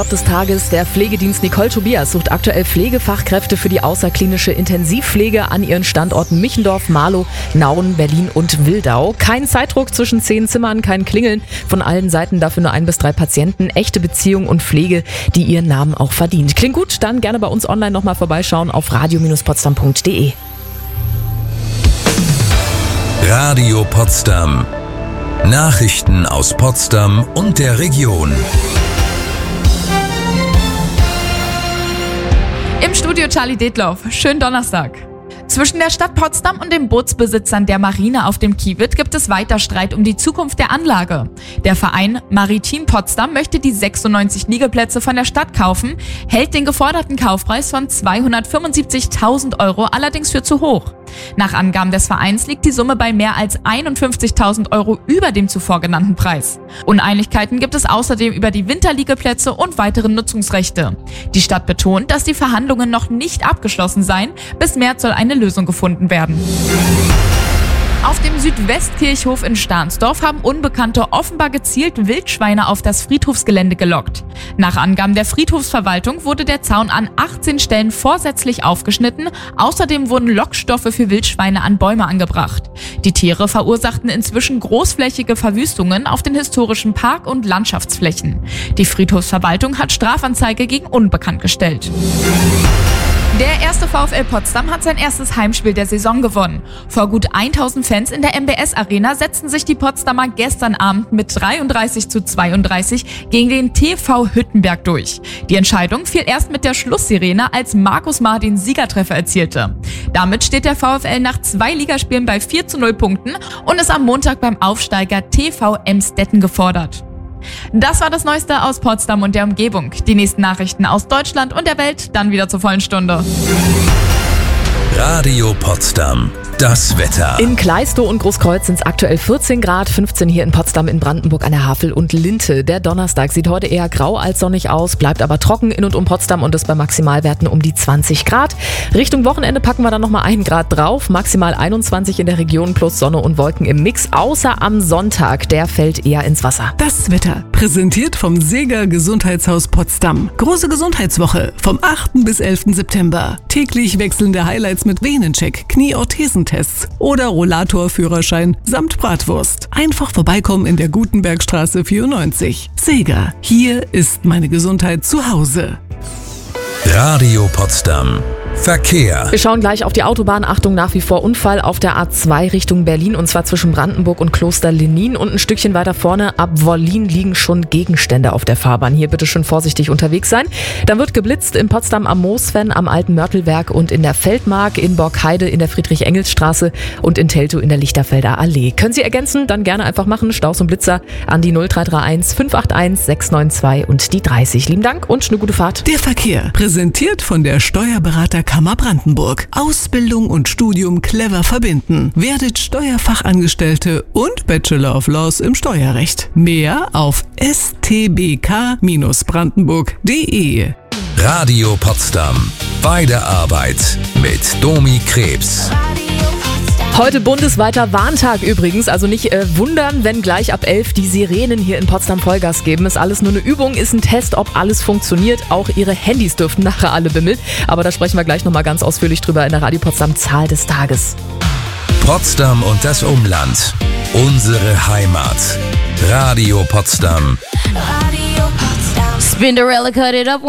Des Tages. Der Pflegedienst Nicole Tobias sucht aktuell Pflegefachkräfte für die außerklinische Intensivpflege an ihren Standorten Michendorf, Marlow, Nauen, Berlin und Wildau. Kein Zeitdruck zwischen 10 Zimmern, kein Klingeln. Von allen Seiten dafür nur 1 bis 3 Patienten. Echte Beziehung und Pflege, die ihren Namen auch verdient. Klingt gut? Dann gerne bei uns online nochmal vorbeischauen auf radio-potsdam.de. Radio Potsdam. Nachrichten aus Potsdam und der Region. Im Studio Charlie Detloff. Schönen Donnerstag. Zwischen der Stadt Potsdam und den Bootsbesitzern der Marine auf dem Kiewit gibt es weiter Streit um die Zukunft der Anlage. Der Verein Maritim Potsdam möchte die 96 Liegeplätze von der Stadt kaufen, hält den geforderten Kaufpreis von 275.000 € allerdings für zu hoch. Nach Angaben des Vereins liegt die Summe bei mehr als 51.000 € über dem zuvor genannten Preis. Uneinigkeiten gibt es außerdem über die Winterliegeplätze und weitere Nutzungsrechte. Die Stadt betont, dass die Verhandlungen noch nicht abgeschlossen seien. Bis März soll eine Lösung gefunden werden. Auf dem Südwestkirchhof in Stahnsdorf haben Unbekannte offenbar gezielt Wildschweine auf das Friedhofsgelände gelockt. Nach Angaben der Friedhofsverwaltung wurde der Zaun an 18 Stellen vorsätzlich aufgeschnitten. Außerdem wurden Lockstoffe für Wildschweine an Bäume angebracht. Die Tiere verursachten inzwischen großflächige Verwüstungen auf den historischen Park- und Landschaftsflächen. Die Friedhofsverwaltung hat Strafanzeige gegen Unbekannt gestellt. Der erste VfL Potsdam hat sein erstes Heimspiel der Saison gewonnen. Vor gut 1000 Fans in der MBS Arena setzten sich die Potsdamer gestern Abend mit 33:32 gegen den TV Hüttenberg durch. Die Entscheidung fiel erst mit der Schlusssirene, als Markus Maar den Siegertreffer erzielte. Damit steht der VfL nach 2 Ligaspielen bei 4:0 Punkten und ist am Montag beim Aufsteiger TV Emstetten gefordert. Das war das Neueste aus Potsdam und der Umgebung. Die nächsten Nachrichten aus Deutschland und der Welt dann wieder zur vollen Stunde. Radio Potsdam. Das Wetter. In Kleistow und Großkreuz sind es aktuell 14 Grad, 15 hier in Potsdam, in Brandenburg an der Havel und Linte. Der Donnerstag sieht heute eher grau als sonnig aus, bleibt aber trocken in und um Potsdam und ist bei Maximalwerten um die 20 Grad. Richtung Wochenende packen wir dann nochmal 1 Grad drauf, maximal 21 in der Region plus Sonne und Wolken im Mix, außer am Sonntag, der fällt eher ins Wasser. Das Wetter, präsentiert vom Seeger Gesundheitshaus Potsdam. Große Gesundheitswoche vom 8. bis 11. September. Täglich wechselnde Highlights mit Venencheck, Knie-Orthentests oder Rollator-Führerschein samt Bratwurst. Einfach vorbeikommen in der Gutenbergstraße 94. Seeger, hier ist meine Gesundheit zu Hause. Radio Potsdam. Verkehr. Wir schauen gleich auf die Autobahn. Achtung, nach wie vor Unfall auf der A2 Richtung Berlin und zwar zwischen Brandenburg und Kloster Lenin. Und ein Stückchen weiter vorne ab Wollin liegen schon Gegenstände auf der Fahrbahn. Hier bitte schön vorsichtig unterwegs sein. Dann wird geblitzt in Potsdam am Moosven, am Alten Mörtelwerk und in der Feldmark, in Borkheide in der Friedrich-Engels-Straße und in Teltow in der Lichterfelder Allee. Können Sie ergänzen? Dann gerne einfach machen. Staus und Blitzer an die 0331 581 692 und die 30. Lieben Dank und eine gute Fahrt. Der Verkehr, präsentiert von der Steuerberaterkammer Brandenburg. Ausbildung und Studium clever verbinden. Werdet Steuerfachangestellte und Bachelor of Laws im Steuerrecht. Mehr auf stbk-brandenburg.de. Radio Potsdam. Bei der Arbeit mit Domi Krebs. Heute bundesweiter Warntag übrigens, also nicht wundern, wenn gleich ab 11 die Sirenen hier in Potsdam Vollgas geben. Ist alles nur eine Übung, ist ein Test, ob alles funktioniert. Auch Ihre Handys dürften nachher alle bimmeln. Aber da sprechen wir gleich nochmal ganz ausführlich drüber in der Radio Potsdam Zahl des Tages. Potsdam und das Umland. Unsere Heimat. Radio Potsdam. Spinderella cut it up.